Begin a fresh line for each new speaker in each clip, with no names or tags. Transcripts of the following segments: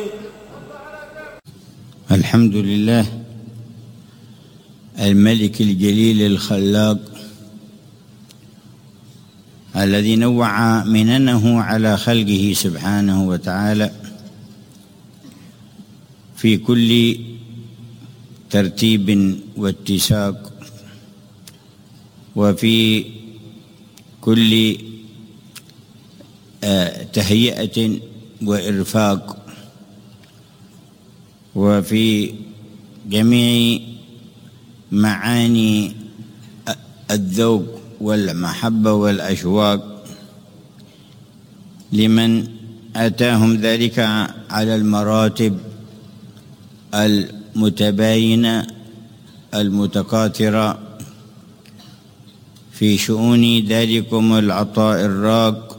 الحمد لله الملك الجليل الخلاق الذي نوع مننه على خلقه سبحانه وتعالى في كل ترتيب واتساق، وفي كل تهيئة وإرفاق، وفي جميع معاني الذوق والمحبة والأشواق لمن آتاهم ذلك على المراتب المتباينة المتكاثرة في شؤون ذلكم العطاء الراق.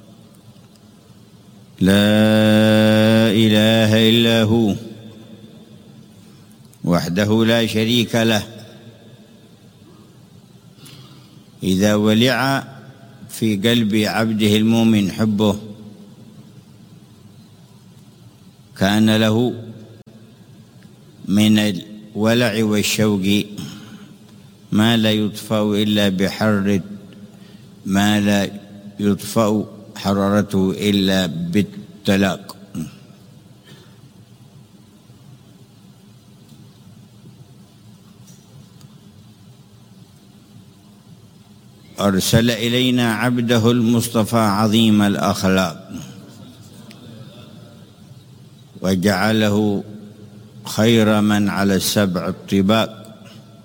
لا إله إلا هو وحده لا شريك له. إذا ولع في قلب عبده المؤمن حبه كان له من الولع والشوق ما لا يطفأ إلا بحر، ما لا يطفأ حرارته إلا بالتلاق. أرسل إلينا عبده المصطفى عظيم الأخلاق، وجعله خير من على السبع الطباق،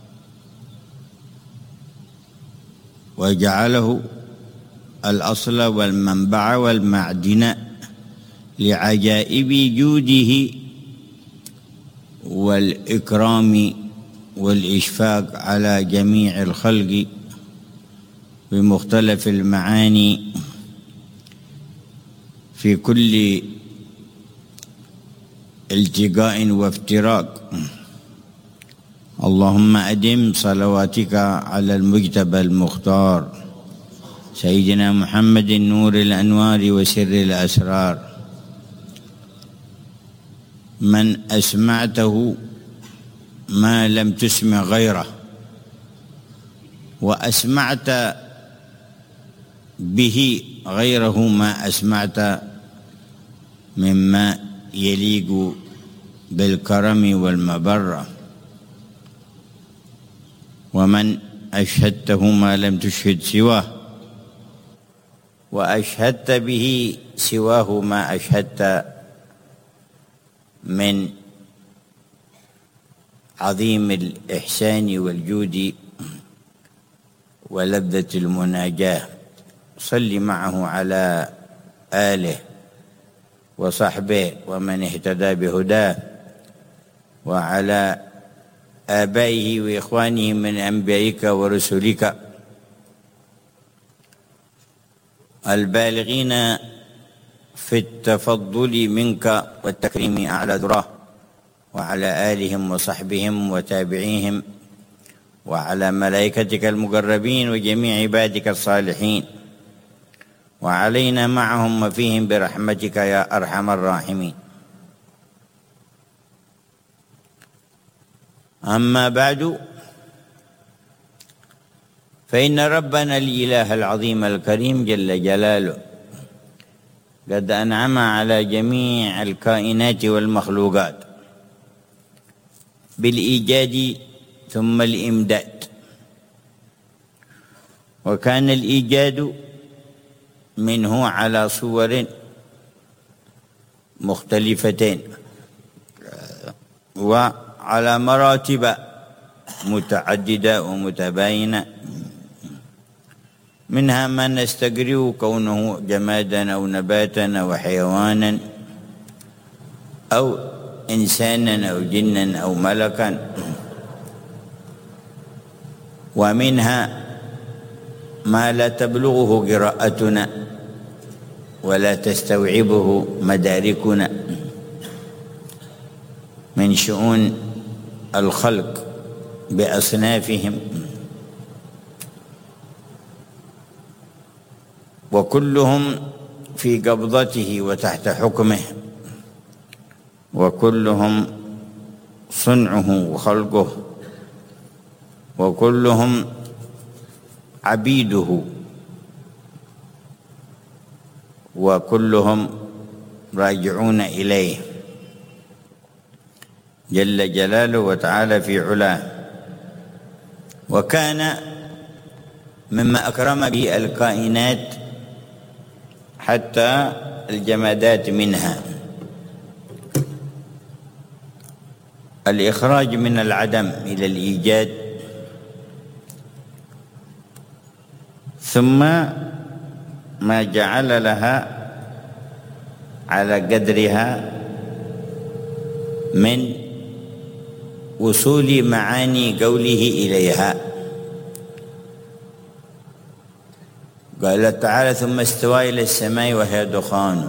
وجعله الأصل والمنبع والمعدن لعجائب جوده والإكرام والإشفاق على جميع الخلق بمختلف المعاني في كل التقاء وافتراق. اللهم أدم صلواتك على المجتبى المختار سيدنا محمد نور الأنوار وسر الأسرار، من أسمعته ما لم تسمع غيره، وأسمعت به غيره ما أسمعت مما يليق بالكرم والمبرة، ومن أشهدته ما لم تشهد سواه، وأشهدت به سواه ما أشهدت من عظيم الإحسان والجود ولذة المناجاة. صل معه على آله وصحبه ومن اهتدى بهداه، وعلى آبائه وإخوانه من أنبيائك ورسلك البالغين في التفضل منك والتكريم أعلى ذراه، وعلى آلهم وصحبهم وتابعيهم، وعلى ملائكتك المقربين وجميع عبادك الصالحين، وعلينا معهم وفيهم برحمتك يا أرحم الراحمين. أما بعد، فإن ربنا الإله العظيم الكريم جل جلاله قد أنعم على جميع الكائنات والمخلوقات بالإيجاد ثم الإمداد، وكان الإيجاد منه على صور مختلفتين وعلى مراتب متعددة ومتباينة، منها ما نستقرئ كونه جمادا أو نباتا أو حيوانا أو إنسانا أو جنا أو ملكا، ومنها ما لا تبلغه قراءتنا ولا تستوعبه مداركنا من شؤون الخلق بأصنافهم، وكلهم في قبضته وتحت حكمه، وكلهم صنعه وخلقه، وكلهم عبيده، وكلهم راجعون إليه جل جلاله وتعالى في علاه. وكان مما أكرم به الكائنات حتى الجمادات منها الإخراج من العدم إلى الإيجاد، ثم ما جعل لها على قدرها من وصول معاني قوله إليها. قال تعالى: ثم استوى إلى السماء وهي دخان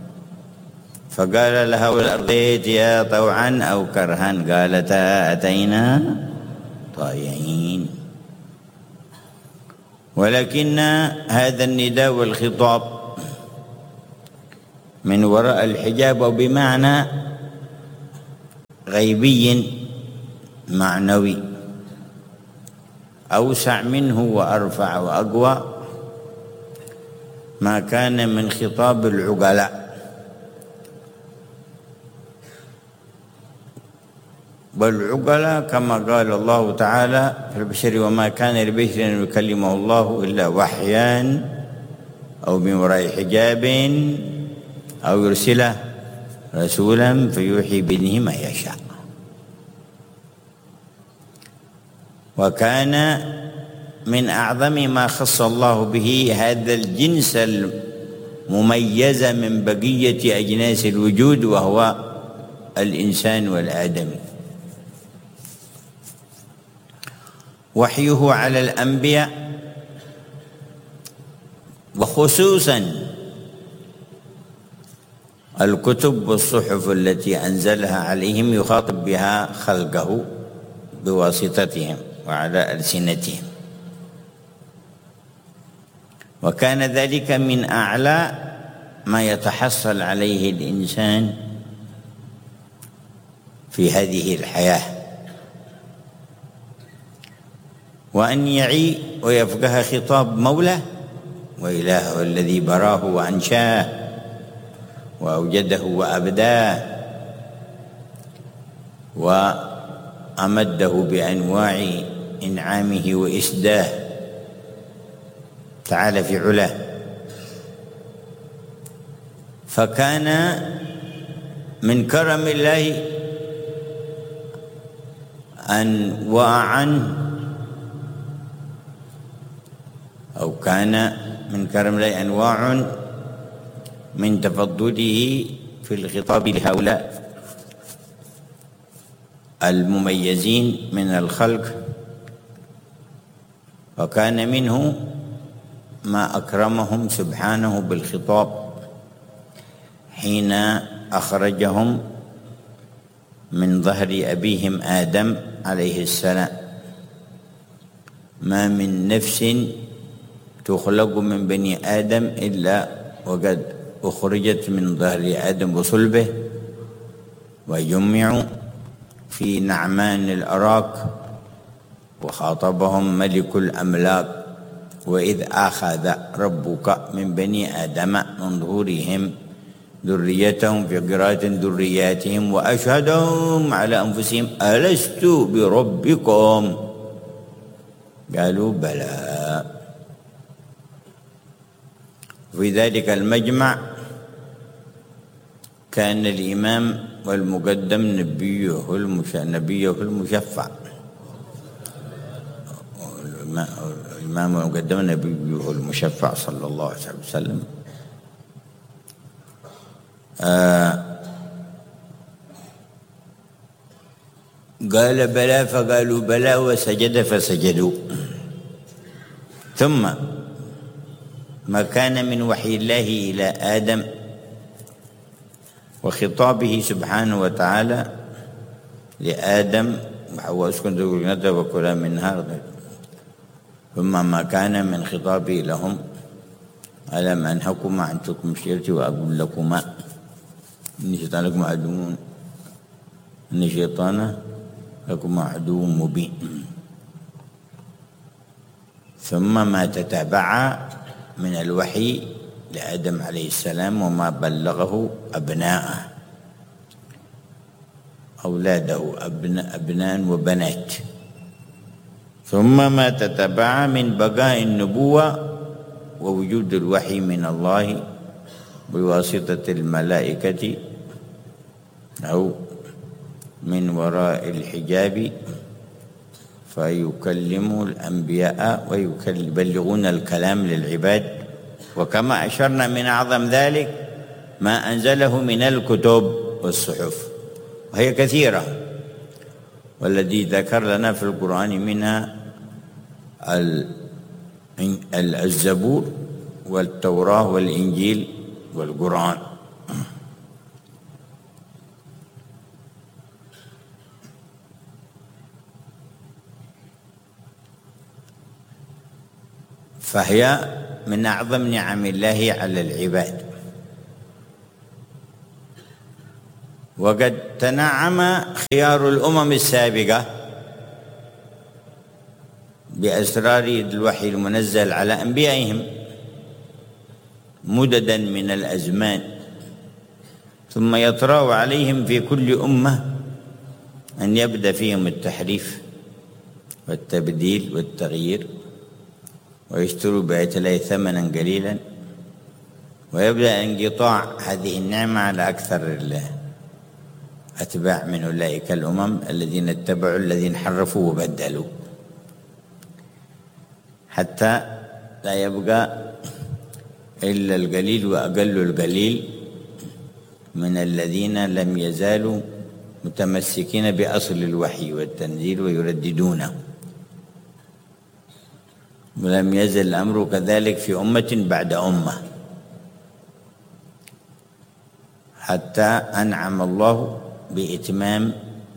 فقال لها والأرض ائتيا طوعا أو كرها قالتا أتينا طائعين. ولكن هذا النداء والخطاب من وراء الحجاب، وبمعنى غيبي معنوي أوسع منه وأرفع وأقوى، ما كان من خطاب العقلاء، والعقلاء كما قال الله تعالى في البشر: وما كان لبشر أن يكلمه الله إلا وحيا أو من وراء حجاب أو يرسله رسولا فيوحي بإذنه ما يشاء. وكان من أعظم ما خص الله به هذا الجنس المميز من بقية أجناس الوجود، وهو الإنسان والآدمي. وحيه على الأنبياء، وخصوصا الكتب والصحف التي أنزلها عليهم، يخاطب بها خلقه بواسطتهم وعلى ألسنتهم. وكان ذلك من أعلى ما يتحصل عليه الإنسان في هذه الحياة، وأن يعي ويفقه خطاب مولاه وإلهه الذي براه وأنشاه وأوجده وأبداه وأمده بأنواع إنعامه وإسداه تعالى في علاه. فكان من كرم الله أنواعا، أو كان من كرم الله أنواع من تفضله في الخطاب لهؤلاء المميزين من الخلق. وكان منه ما أكرمهم سبحانه بالخطاب حين أخرجهم من ظهر أبيهم آدم عليه السلام. ما من نفس تخلق من بني آدم إلا وقد أخرجت من ظهر آدم وصلبه، وجمعوا في نعمان الأراك، وخاطبهم ملك الأملاك: وإذ أخذ ربك من بني آدم من ظهورهم ذريتهم، في قراءة ذرياتهم، وأشهدهم على أنفسهم ألست بربكم قالوا بلى. في ذلك المجمع كان الإمام والمقدم نبيه المشفع، الإمام والمقدم نبيه المشفع صلى الله عليه وسلم. قال بلى فقالوا بلى، وسجد فسجدوا. ثم ما كان من وحي الله إلى آدم وخطابه سبحانه وتعالى لآدم: وحواء اسكنوا الجنة وكلا منها. ثم ما كان من خطابه لهم: ألم أنهكما عن تلكما الشجرة وأقول لكما إني شيطان لكم عدو إن الشيطان لكم عدو مبين. ثم ما تتابع من الوحي لآدم عليه السلام وما بلغه أبناءه، أولاده، أبناء وبنات. ثم ما تتبع من بقاء النبوة ووجود الوحي من الله بواسطة الملائكة أو من وراء الحجاب، فيكلم الأنبياء ويبلغون الكلام للعباد. وكما أشرنا من أعظم ذلك ما أنزله من الكتب والصحف، وهي كثيرة، والذي ذكر لنا في القرآن منها الزبور والتوراة والإنجيل والقرآن. فهي من أعظم نعم الله على العباد. وقد تنعم خيار الأمم السابقة بأسرار الوحي المنزل على أنبيائهم مددا من الأزمان، ثم يطرأ عليهم في كل أمة أن يبدأ فيهم التحريف والتبديل والتغيير، ويشتروا بآيات الله ثمنا قليلا، ويبدأ انقطاع هذه النعمة على أكثر أتباع من أولئك الأمم الذين اتبعوا الذين حرفوا وبدلوا، حتى لا يبقى إلا القليل وأقل القليل من الذين لم يزالوا متمسكين بأصل الوحي والتنزيل ويرددونه. ولم يزل الأمر كذلك في أمة بعد أمة، حتى أنعم الله بإتمام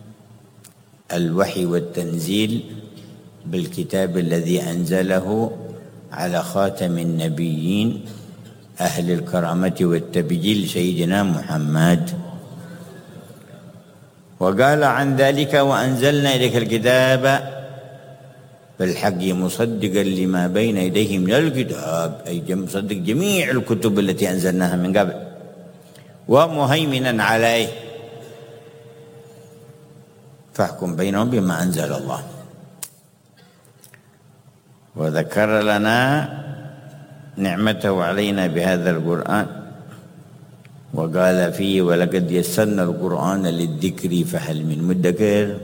الوحي والتنزيل بالكتاب الذي أنزله على خاتم النبيين أهل الكرامة والتبجيل سيدنا محمد. وقال عن ذلك: وأنزلنا إليك الكتاب بالحق مصدقا لما بين يديه من الكتاب، أي مصدق جميع الكتب التي أنزلناها من قبل، ومهيمنا عليه، فاحكم بينهم بما أنزل الله. وذكر لنا نعمته علينا بهذا القرآن، وقال فيه: ولقد يسرنا القرآن للذكر فهل من مدكر.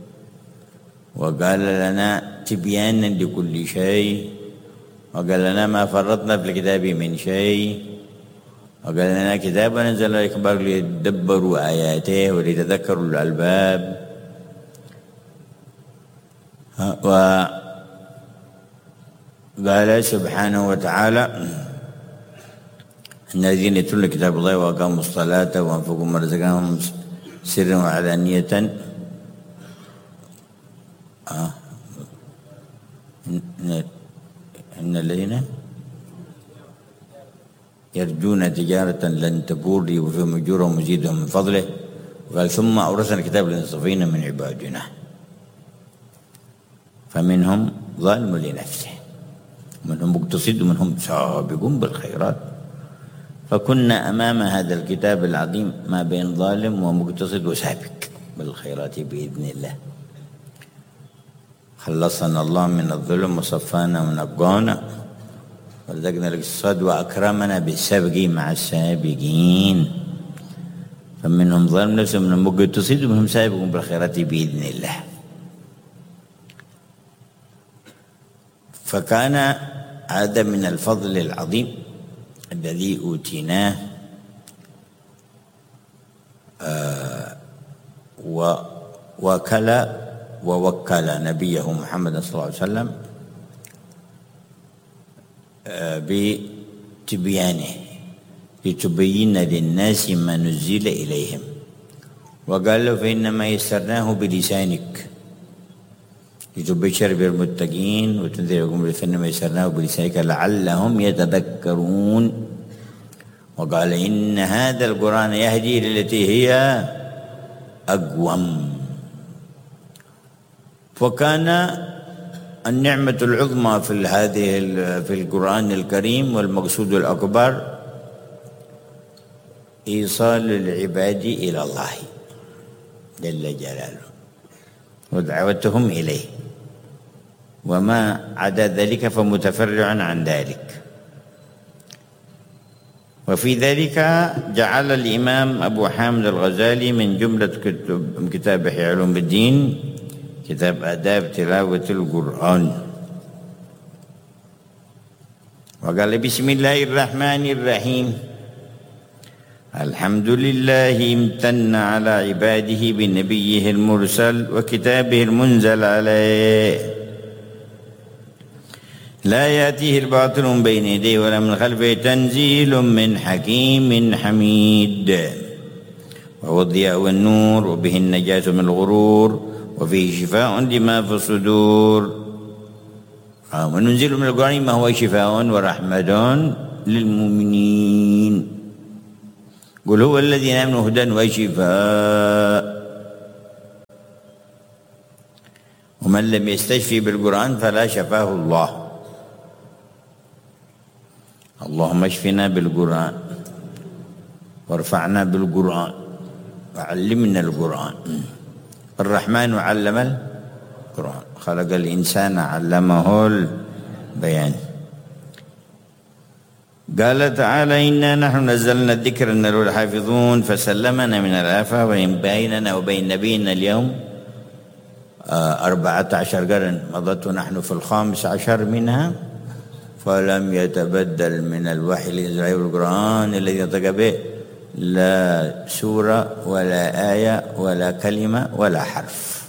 وقال لنا تبيانا لكل شيء، وقال لنا ما فرطنا في الكتاب من شيء، وقال لنا كتاب أنزل إليك ليدبروا آياته وليتذكروا الألباب. وقال سبحانه وتعالى: إن الذين يتلون كتاب الله وأقاموا الصلاة وأنفقوا مما رزقناهم سرا وعلانية إن الذين يرجون تجارة لن تبور وفيهم أجورهم وزيدهم من فضله. وقال: ثم أورثنا الكتاب للمصطفين من عبادنا فمنهم ظالم لنفسه ومنهم مقتصد ومنهم سابق بالخيرات. فكنا أمام هذا الكتاب العظيم ما بين ظالم ومقتصد وسابق بالخيرات بإذن الله. خلصنا الله من الظلم وصفانا ونقانا ورزقنا الاقتصاد وأكرمنا بالسابق مع السابقين. فمنهم ظالم نفسه ومنهم مقتصد ومنهم سابق بالخيرات بإذن الله. فكان هذا من الفضل العظيم الذي أوتيناه، ووكل نبيه محمد صلى الله عليه وسلم بتبيانه لتبين للناس ما نزل إليهم. وقال له: فإنما يسرناه بلسانك لتبشر بالمتقين وتنذر قوم، فإنما يسرناه بلسانك لعلهم يتذكرون. وقال: إن هذا القرآن يهدي للتي هي أقوم. فكان النعمة العظمى في القرآن الكريم والمقصود الأكبر إيصال العباد إلى الله جل جلاله ودعوتهم إليه، وما عدا ذلك فمتفرع عن ذلك. وفي ذلك جعل الإمام أبو حامد الغزالي من جملة كتاب إحياء علوم الدين كتاب آداب تلاوة القرآن، وقال بسم الله الرحمن الرحيم الحمد لله امتن على عباده بنبيه المرسل وكتابه المنزل عليه لا يأتيه الباطل من بين يديه ولا من خلفه تنزيل من حكيم حميد، وهو الضياء والنور وبه النجاة من الغرور وفيه شفاء لما في الصدور، وننزل من القرآن ما هو شفاء ورحمة للمؤمنين. قل هو الذي آمنوا هدى وشفاء، ومن لم يستشفي بالقرآن فلا شفاه الله. اللهم اشفنا بالقرآن وارفعنا بالقرآن وعلمنا القرآن. الرحمن علم القرآن، خلق الإنسان علمه البيان. قال تعالى إنا نحن نزلنا الذكر إنا له لحافظون، فسلمنا من الآفة، وإن بيننا وبين نبينا اليوم 14 قرن مضت ونحن في 15 منها، فلم يتبدل من الوحي الإنزالي والقرآن الذي ينطق به لا سورة ولا آية ولا كلمة ولا حرف.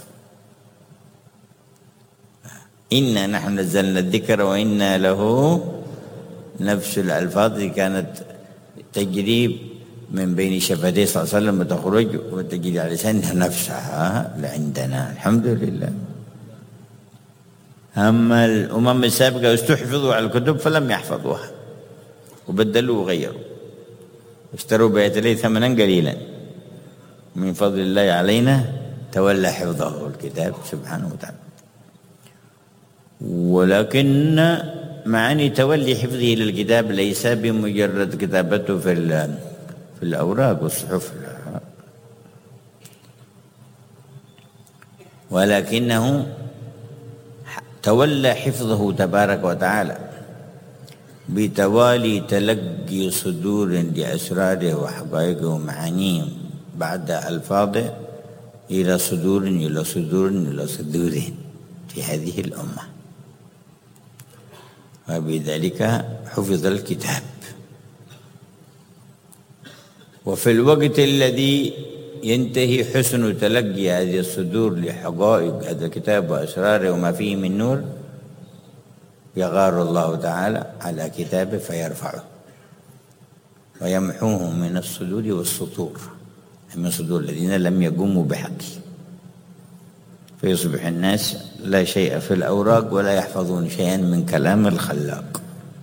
إنا نحن نزلنا الذكر وإنا له، نفس الألفاظ اللي كانت تجري من بين شفتيه صلى الله عليه وسلم وتخرج وتجري على لسانها نفسها لعندنا الحمد لله. أما الأمم السابقة استحفظوا على الكتب فلم يحفظوها وبدلوا وغيروا، اشتروا بآيات الله ثمنا قليلا، من فضل الله علينا تولى حفظه الكتاب سبحانه وتعالى. ولكن معاني تولي حفظه للكتاب ليس بمجرد كتابته في الأوراق والصحف، ولكنه تولى حفظه تبارك وتعالى بتوالي تلقي صدور لأسراره وحقائقه ومعانيه بعد ألفاظه إلى صدور إلى صدور إلى صدور في هذه الأمة، وبذلك حفظ الكتاب. وفي الوقت الذي ينتهي حسن تلقي هذه الصدور لحقائق هذا الكتاب وأسراره وما فيه من نور، يغار الله تعالى على كتابه فيرفعه ويمحوه من الصدور والسطور، من صدور الذين لم يقوموا بحقه، فيصبح الناس لا شيء في الأوراق ولا يحفظون شيئا من كلام الخلاق.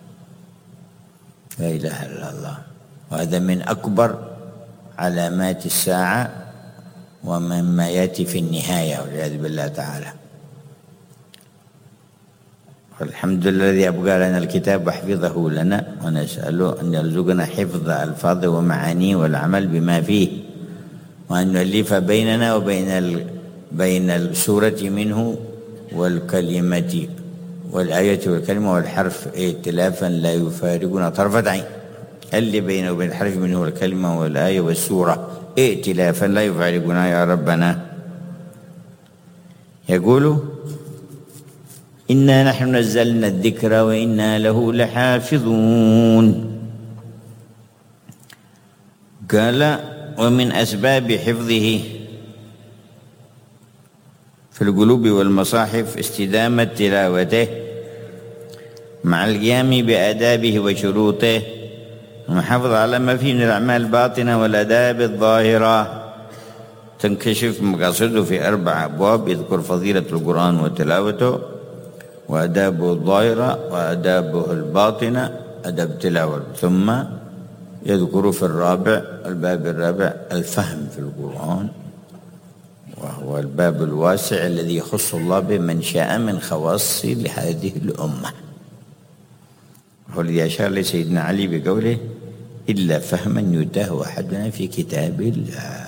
لا إله إلا الله. وهذا من أكبر علامات الساعة ومما يأتي في النهاية والعياذ بالله تعالى. الحمد لله الذي أبقى لنا الكتاب وحفظه لنا، ونسأله أن يرزقنا حفظ ألفاظه ومعانيه والعمل بما فيه، وأن يؤلف بيننا وبين بين السورة منه والكلمة والآية والكلمة والحرف ائتلافا لا يفارقنا طرفة عين. اللي بينه وبين الحرف منه والكلمة والآية والسورة ائتلافا لا يفارقنا يا ربنا. يقول إنا نحن نزلنا الذكر وإنا له لحافظون. قال ومن أسباب حفظه في القلوب والمصاحف استدامة تلاوته مع القيام بآدابه وشروطه، ومحافظة على ما فيه من الأعمال الباطنة والآداب الظاهرة. تنكشف مقاصده في 4 أبواب، يذكر فضيلة القرآن وتلاوته وآدابه الظاهرة وآدابه الباطنة أدب تلاوة، ثم يذكر في الباب الرابع الفهم في القرآن والباب الواسع الذي يخص الله بمن شاء من خواص لهذه الأمة. والذي أشار لسيدنا علي بقوله: إلا فهما يتاه أحدنا في كتاب الله.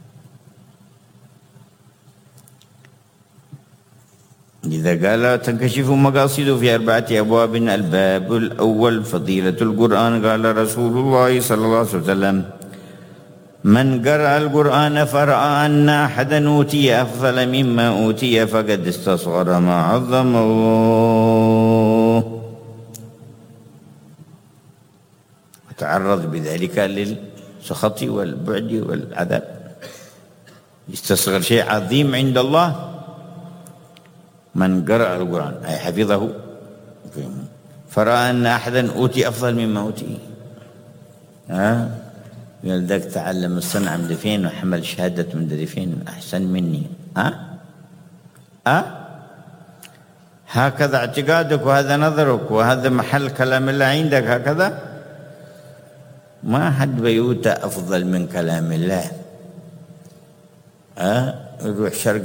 إذا قال تنكشف مقاصده في 4 أبواب. الباب الأول فضيلة القرآن. قال رسول الله صلى الله عليه وسلم: من قرأ القرآن فرأى أن أحدا أوتي أفضل مما أوتي فقد استصغر ما عظم الله، وتعرض بذلك للسخط والبعد والعذاب. يستصغر شيء عظيم عند الله. من قرأ القرآن أي حفظه فرأى أن أحدا أوتي أفضل مما أوتي. يقول ذاك تعلم الصنعة من دفين وحمل شهادة من دفين أحسن مني. هكذا اعتقادك وهذا نظرك وهذا محل كلام الله عندك هكذا. ما حد بيوت أفضل من كلام الله. يروح شرق